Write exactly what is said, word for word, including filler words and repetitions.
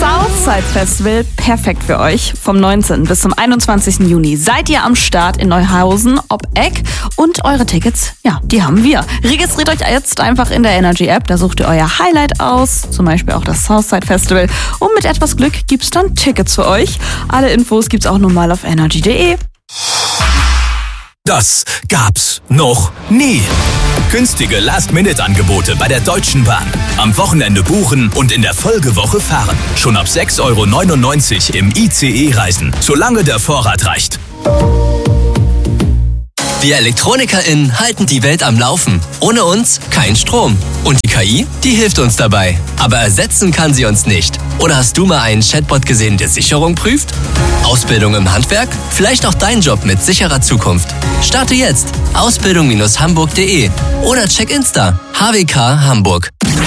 Southside Festival, perfekt für euch. Vom neunzehnten bis zum einundzwanzigsten Juni seid ihr am Start in Neuhausen ob Eck und eure Tickets, ja, die haben wir. Registriert euch jetzt einfach in der Energy App, da sucht ihr euer Highlight aus, zum Beispiel auch das Southside Festival, und mit etwas Glück gibt's dann Tickets für euch. Alle Infos gibt's auch nochmal auf energy punkt de. Das gab's noch nie. Günstige Last-Minute-Angebote bei der Deutschen Bahn. Am Wochenende buchen und in der Folgewoche fahren. Schon ab sechs Euro neunundneunzig im I C E-Reisen, solange der Vorrat reicht. Wir ElektronikerInnen halten die Welt am Laufen. Ohne uns kein Strom. Und die K I, die hilft uns dabei. Aber ersetzen kann sie uns nicht. Oder hast du mal einen Chatbot gesehen, der Sicherung prüft? Ausbildung im Handwerk? Vielleicht auch dein Job mit sicherer Zukunft. Starte jetzt. Ausbildung Bindestrich hamburg punkt de oder check Insta. H W K Hamburg.